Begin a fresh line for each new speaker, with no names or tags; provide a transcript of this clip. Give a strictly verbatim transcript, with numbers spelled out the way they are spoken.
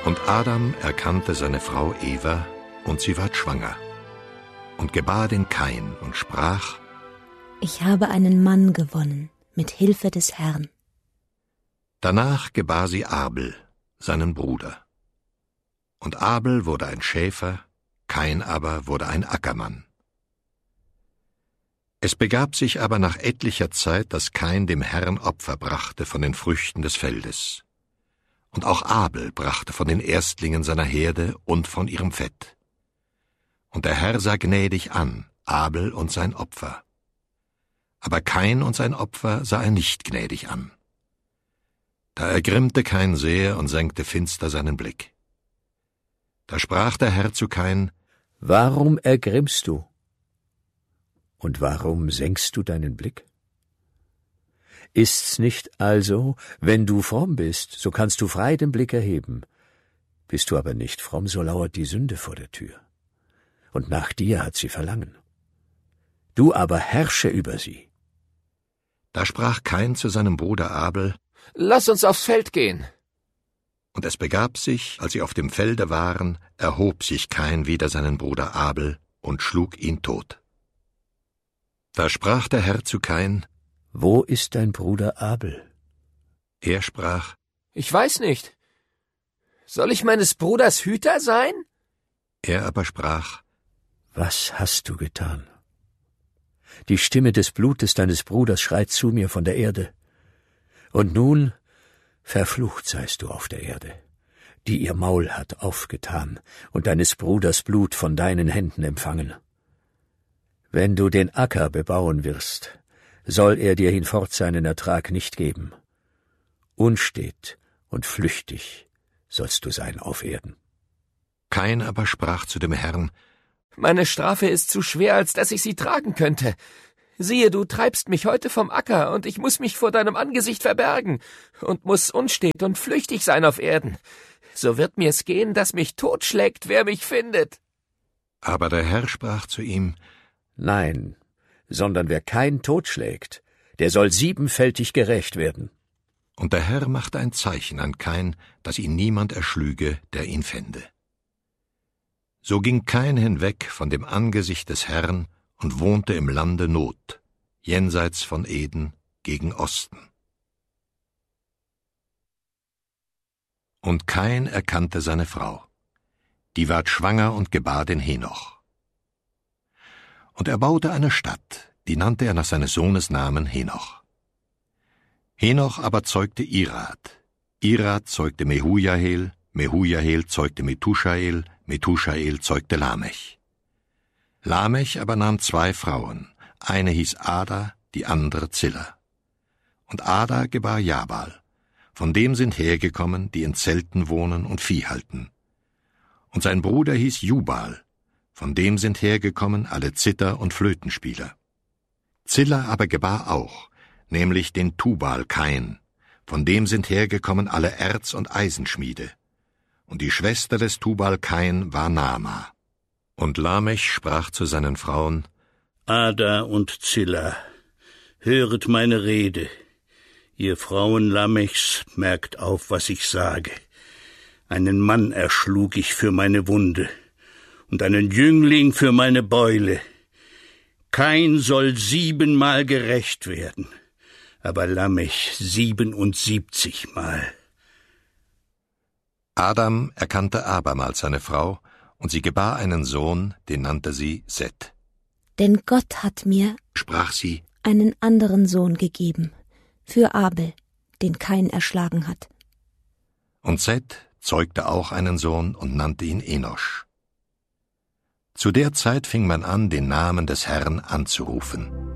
Und Adam erkannte seine Frau Eva, und sie ward schwanger, und gebar den Kain und sprach:
Ich habe einen Mann gewonnen, mit Hilfe des Herrn.
Danach gebar sie Abel, seinen Bruder. Und Abel wurde ein Schäfer, Kain aber wurde ein Ackermann. Es begab sich aber nach etlicher Zeit, dass Kain dem Herrn Opfer brachte von den Früchten des Feldes. Und auch Abel brachte von den Erstlingen seiner Herde und von ihrem Fett. Und der Herr sah gnädig an, Abel und sein Opfer. Aber Kain und sein Opfer sah er nicht gnädig an. Da ergrimmte Kain sehr und senkte finster seinen Blick. Da sprach der Herr zu Kain:
Warum ergrimmst du? Und warum senkst du deinen Blick? Ist's nicht also, wenn du fromm bist, so kannst du frei den Blick erheben. Bist du aber nicht fromm, so lauert die Sünde vor der Tür. Und nach dir hat sie Verlangen. Du aber herrsche über sie.
Da sprach Kain zu seinem Bruder Abel:
Lass uns aufs Feld gehen.
Und es begab sich, als sie auf dem Felde waren, erhob sich Kain wider seinen Bruder Abel und schlug ihn tot. Da sprach der Herr zu Kain:
Wo ist dein Bruder Abel?
Er sprach:
Ich weiß nicht. Soll ich meines Bruders Hüter sein?
Er aber sprach:
Was hast du getan? Die Stimme des Blutes deines Bruders schreit zu mir von der Erde. Und nun verflucht seist du auf der Erde, die ihr Maul hat aufgetan und deines Bruders Blut von deinen Händen empfangen. Wenn du den Acker bebauen wirst, soll er dir hinfort seinen Ertrag nicht geben. Unstet und flüchtig sollst du sein auf Erden.
Kain aber sprach zu dem Herrn:
Meine Strafe ist zu schwer, als dass ich sie tragen könnte. Siehe, du treibst mich heute vom Acker, und ich muß mich vor deinem Angesicht verbergen und muß unstet und flüchtig sein auf Erden. So wird mir's gehen, dass mich totschlägt, wer mich findet.
Aber der Herr sprach zu ihm:
Nein, sondern wer kein Tod schlägt, der soll siebenfältig gerächt werden.
Und der Herr machte ein Zeichen an Kain, dass ihn niemand erschlüge, der ihn fände. So ging Kain hinweg von dem Angesicht des Herrn und wohnte im Lande Not, jenseits von Eden gegen Osten. Und Kain erkannte seine Frau. Die ward schwanger und gebar den Henoch. Und er baute eine Stadt, die nannte er nach seines Sohnes Namen Henoch. Henoch aber zeugte Irad, Irad zeugte Mehujahel, Mehujahel zeugte Methushael, Methushael zeugte Lamech. Lamech aber nahm zwei Frauen, eine hieß Ada, die andere Zilla. Und Ada gebar Jabal, von dem sind hergekommen, die in Zelten wohnen und Vieh halten. Und sein Bruder hieß Jubal, von dem sind hergekommen alle Zither- und Flötenspieler. Zilla aber gebar auch, nämlich den Tubal Kain, von dem sind hergekommen alle Erz- und Eisenschmiede. Und die Schwester des Tubal Kain war Naama. Und Lamech sprach zu seinen Frauen:
Ada und Zilla, höret meine Rede. Ihr Frauen Lamechs, merkt auf, was ich sage. Einen Mann erschlug ich für meine Wunde und einen Jüngling für meine Beule. Kain soll siebenmal gerächt werden, aber Lamech siebenundsiebzigmal.
Adam erkannte abermals seine Frau, und sie gebar einen Sohn, den nannte sie Seth.
Denn Gott hat mir,
sprach sie,
einen anderen Sohn gegeben, für Abel, den Kain erschlagen hat.
Und Seth zeugte auch einen Sohn und nannte ihn Enosch. Zu der Zeit fing man an, den Namen des Herrn anzurufen.